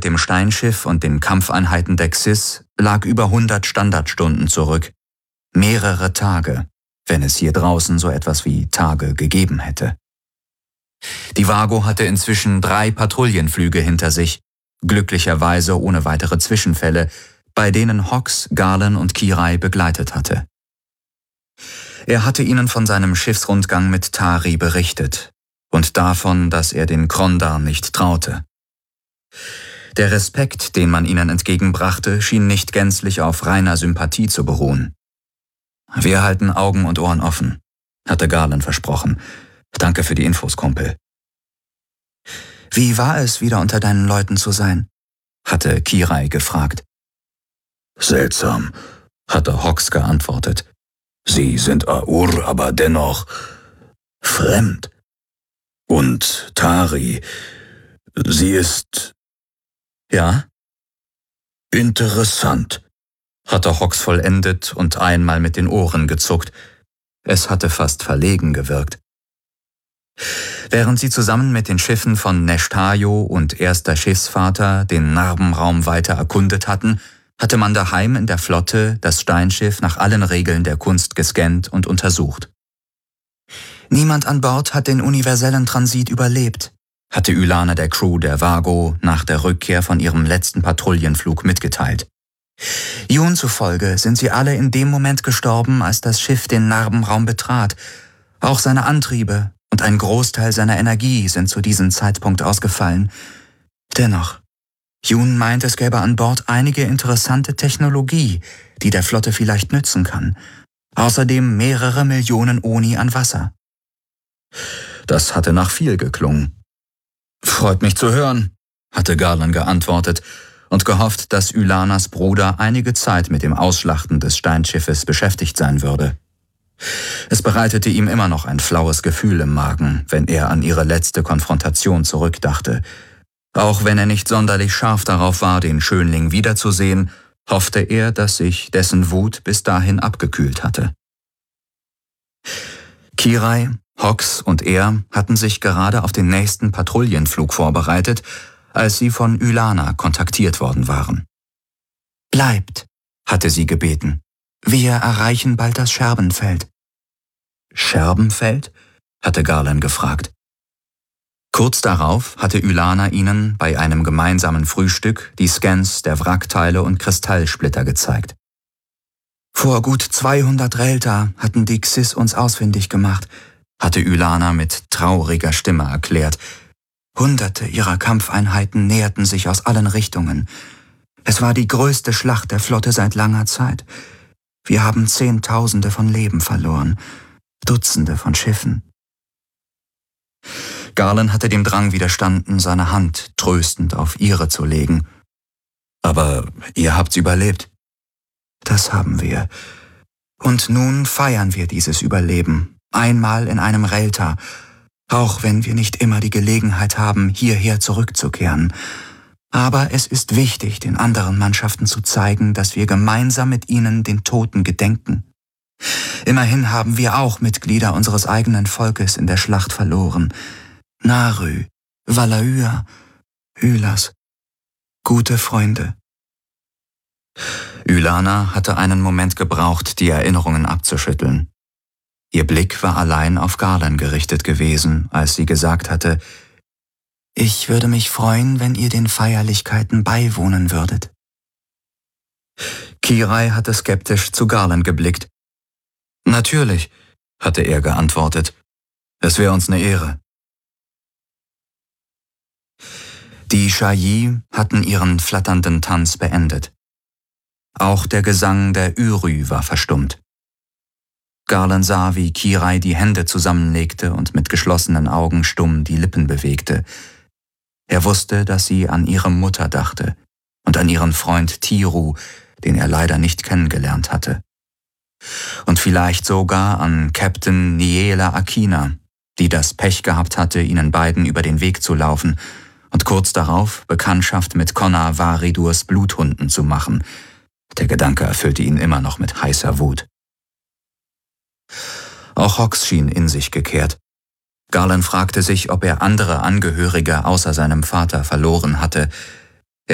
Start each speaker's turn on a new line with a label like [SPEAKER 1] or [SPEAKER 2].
[SPEAKER 1] dem Steinschiff und den Kampfeinheiten der Xyz lag über 100 Standardstunden zurück. Mehrere Tage, wenn es hier draußen so etwas wie Tage gegeben hätte. Die Vago hatte inzwischen 3 Patrouillenflüge hinter sich, glücklicherweise ohne weitere Zwischenfälle, bei denen Hawks, Garland und Kirai begleitet hatte. Er hatte ihnen von seinem Schiffsrundgang mit Tari berichtet und davon, dass er den Krondar nicht traute. Der Respekt, den man ihnen entgegenbrachte, schien nicht gänzlich auf reiner Sympathie zu beruhen. »Wir halten Augen und Ohren offen«, hatte Garland versprochen. »Danke für die Infos, Kumpel.« »Wie war es, wieder unter deinen Leuten zu sein?« hatte Kirai gefragt.
[SPEAKER 2] »Seltsam«, hatte Hawks geantwortet. »Sie sind Aur, aber dennoch fremd. Und Tari, sie ist...«
[SPEAKER 1] »Ja?«
[SPEAKER 2] »Interessant«,
[SPEAKER 1] hatte Hawks vollendet und einmal mit den Ohren gezuckt. Es hatte fast verlegen gewirkt. Während sie zusammen mit den Schiffen von Neshtayo und erster Schiffsvater den Narbenraum weiter erkundet hatten, hatte man daheim in der Flotte das Steinschiff nach allen Regeln der Kunst gescannt und untersucht. »Niemand an Bord hat den universellen Transit überlebt«, hatte Ylana der Crew der Vago nach der Rückkehr von ihrem letzten Patrouillenflug mitgeteilt. Jun zufolge sind sie alle in dem Moment gestorben, als das Schiff den Narbenraum betrat. Auch seine Antriebe und ein Großteil seiner Energie sind zu diesem Zeitpunkt ausgefallen. Dennoch, Jun meint, es gäbe an Bord einige interessante Technologie, die der Flotte vielleicht nützen kann. Außerdem mehrere Millionen Oni an Wasser. Das hatte nach viel geklungen. »Freut mich zu hören«, hatte Garland geantwortet und gehofft, dass Ylanas Bruder einige Zeit mit dem Ausschlachten des Steinschiffes beschäftigt sein würde. Es bereitete ihm immer noch ein flaues Gefühl im Magen, wenn er an ihre letzte Konfrontation zurückdachte. Auch wenn er nicht sonderlich scharf darauf war, den Schönling wiederzusehen, hoffte er, dass sich dessen Wut bis dahin abgekühlt hatte. Kirai, Hawks und er hatten sich gerade auf den nächsten Patrouillenflug vorbereitet, als sie von Ylana kontaktiert worden waren. »Bleibt«, hatte sie gebeten. »Wir erreichen bald das Scherbenfeld.« »Scherbenfeld?« hatte Garland gefragt. Kurz darauf hatte Ylana ihnen bei einem gemeinsamen Frühstück die Scans der Wrackteile und Kristallsplitter gezeigt. »Vor gut 200 Relta hatten die Xyz uns ausfindig gemacht«, hatte Ylana mit trauriger Stimme erklärt. Hunderte ihrer Kampfeinheiten näherten sich aus allen Richtungen. Es war die größte Schlacht der Flotte seit langer Zeit. Wir haben Zehntausende von Leben verloren, Dutzende von Schiffen. Garland hatte dem Drang widerstanden, seine Hand tröstend auf ihre zu legen. »Aber ihr habt's überlebt.« »Das haben wir. Und nun feiern wir dieses Überleben, einmal in einem Relta, auch wenn wir nicht immer die Gelegenheit haben, hierher zurückzukehren. Aber es ist wichtig, den anderen Mannschaften zu zeigen, dass wir gemeinsam mit ihnen den Toten gedenken. Immerhin haben wir auch Mitglieder unseres eigenen Volkes in der Schlacht verloren. Narü, Valahyr, Hylas, gute Freunde.« Ylana hatte einen Moment gebraucht, die Erinnerungen abzuschütteln. Ihr Blick war allein auf Garland gerichtet gewesen, als sie gesagt hatte, »Ich würde mich freuen, wenn ihr den Feierlichkeiten beiwohnen würdet.« Kirai hatte skeptisch zu Garland geblickt. »Natürlich«, hatte er geantwortet. »Es wäre uns eine Ehre.« Die Shayi hatten ihren flatternden Tanz beendet. Auch der Gesang der Ürü war verstummt. Garland sah, wie Kirai die Hände zusammenlegte und mit geschlossenen Augen stumm die Lippen bewegte. Er wusste, dass sie an ihre Mutter dachte und an ihren Freund Tiru, den er leider nicht kennengelernt hatte. Und vielleicht sogar an Captain Niela Akina, die das Pech gehabt hatte, ihnen beiden über den Weg zu laufen und kurz darauf Bekanntschaft mit Connor Varidurs Bluthunden zu machen. Der Gedanke erfüllte ihn immer noch mit heißer Wut. Auch Hawks schien in sich gekehrt. Garland fragte sich, ob er andere Angehörige außer seinem Vater verloren hatte,